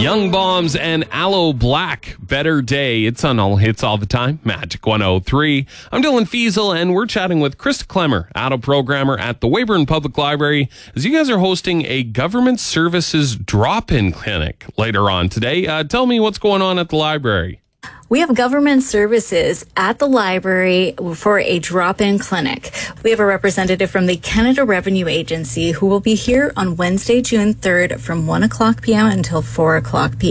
Young Bombs and Aloe Black, Better Day. It's on all hits all the time. Magic 103. I'm Dylan Fiesel, and we're chatting with Krista Klemmer, adult programmer at the Weyburn Public Library, as you guys are hosting a government services drop-in clinic later on today. Tell me what's going on at the library. We have government services at the library for a drop-in clinic. We have a representative from the Canada Revenue Agency who will be here on Wednesday, June 3rd from 1 o'clock p.m. until 4 o'clock p.m.